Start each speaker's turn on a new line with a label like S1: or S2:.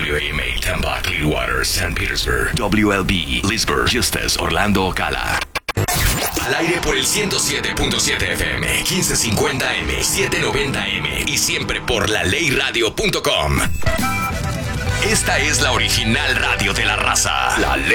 S1: WAMA, Tampa, Clearwater, St. Petersburg. WLB, Leesburg, Justus, Orlando, Ocala. Al aire por el 107.7 FM, 1550M, 790M y siempre por LaLeyRadio.com. Esta es la original radio de la raza. La Ley